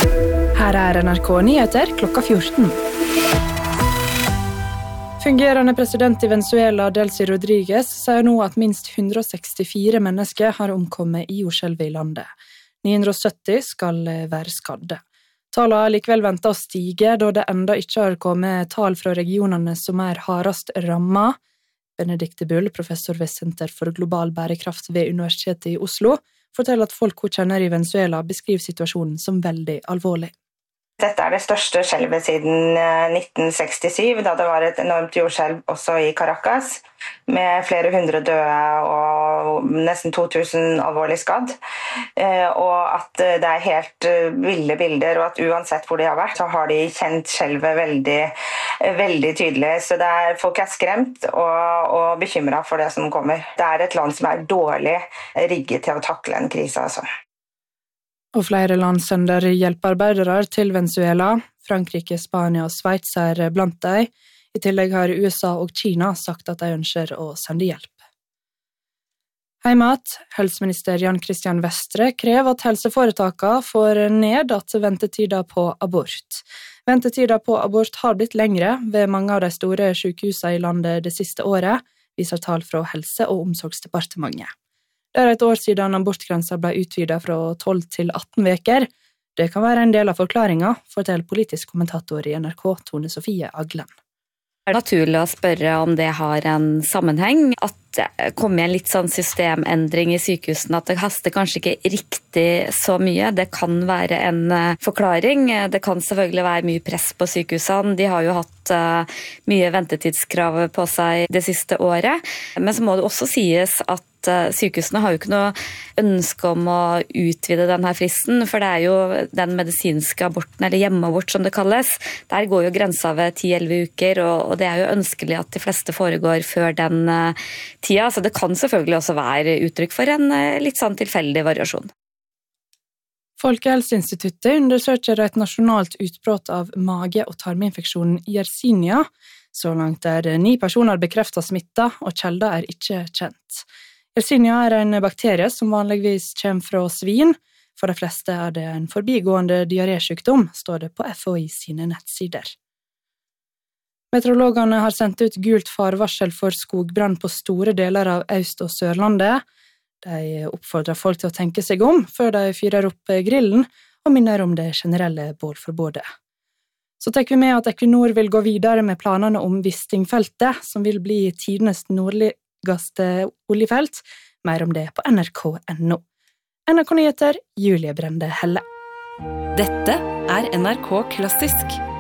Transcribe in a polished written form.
Her NRK Nyheter klokka 14. Fungerende president i Venezuela, Delcy Rodríguez, sier nå at minst 164 mennesker har omkommet i jordskjelvet i landet. 970 skal være skadde. Tallene er likevel ventet å stige, da det enda ikke har kommet tall fra regionene som er hardest rammet. Benedikte Bull, professor ved Senter for global bærekraft ved Universitetet i Oslo, forteller at folk hun kjenner i Venezuela beskriver situasjonen som veldig alvorlig. Dette er det største skjelvet siden 1967, da det var et enormt jordskjelv også i Caracas, med flere hundre døde og nesten 2000 alvorlig skadd. Og at det er helt ville bilder, og at uansett hvor de har vært, så har de kjent skjelvet veldig, veldig tydelig. Så folk er skremt og bekymret for det som kommer. Det er et land som er dårlig rigget til å takle en krise, altså. Og flere land sender hjelpearbeidere til Venezuela. Frankrike, Spania og Sveits er blant dem. I tillegg har USA og Kina sagt at de ønsker å sende hjelp. Heimat, helseminister Jan Christian Vestre krever at helseforetakene får ned ventetiden på abort. Ventetiden på abort har blitt lengre ved mange av de store sykehusene i landet det siste året, viser tall fra Helse- og omsorgsdepartementet. Det er et år siden abortgrensen ble utvidet fra 12 til 18 veker. Det kan være en del av forklaringen, forteller politisk kommentator i NRK, Tone Sofie Aglen. Det er naturlig å spørre om det har en sammenheng, at det kommer en litt sånn systemendring i sykehusene, at det haster kanskje ikke riktig så mye. Det kan være en forklaring. Det kan selvfølgelig være mye press på sykehusene. De har jo hatt mye ventetidskrav på seg det siste året. Men så må det også sies at sykehusene har jo ikke noe ønske om å utvide denne fristen, for det er jo den medisinske aborten, eller hjemmeabort som det kalles. Der går jo grensa ved 10-11 uker, og det er jo ønskelig at de fleste foregår før den tida, så det kan selvfølgelig også være uttrykk for en litt sånn tilfeldig variasjon. Folkehelseinstituttet undersøker et nasjonalt utbrudd av mage- og tarminfeksjonen Yersinia. Så langt er 9 personer bekreftet smittet, og kilder er ikke kjent. Yersinia er en bakterie som vanligvis kommer fra svin. For de fleste er det en forbigående diarésykdom, står det på FHI sine nettsider. Meteorologene har sendt ut gult farvarsel for skogbrann på store deler av Øst- og Sørlandet. De oppfordrer folk til å tenke seg om før de fyrer opp grillen, og minner om det generelle bålforbudet. Så tar vi med at Equinor vil gå videre med planene om Wisting-feltet, som vil bli tidenes nordligste oljefelt. Mer om det på nrk.no. NRK Nyheter, Julie Brende Helle. Dette er NRK Klassisk.